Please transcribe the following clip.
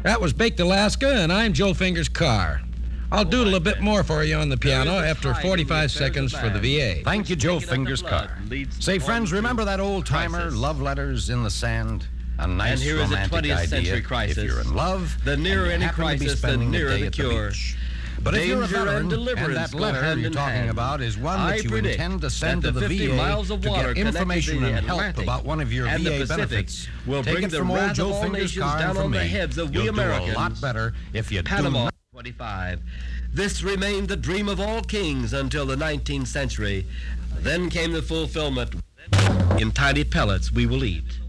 That was Baked Alaska, and I'm Joe Fingers Carr. I'll doodle a bit more for you on the piano after 45 seconds for the VA. Thank you, Joe Fingers Carr. Say, friends, remember that old-timer Love Letters in the Sand? A nice and here is a romantic 20th century idea. crisis. If you're in love, the nearer any crisis, the nearer the cure. But if you're a Danger veteran, and deliverance that go letter hand you're in talking hand, about is one I that you predict intend to send that to the the 50 VA miles of to water get information connecting the and help Atlantic about one of your and the VA Pacific benefits. will Take bring it the from old wrath of Joe all Fingers nations Carr down and on from the me. heads of we You'll do a Americans. lot better if you Panama, do. 25. This remained the dream of all kings until the 19th century. Then came the fulfillment. In tiny pellets we will eat.